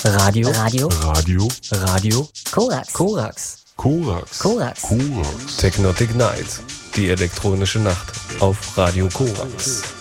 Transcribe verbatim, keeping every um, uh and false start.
Radio. Radio. Radio. Radio. Korax. Korax. Korax. Korax. Korax. Technotic Night, die elektronische Nacht auf Radio Korax.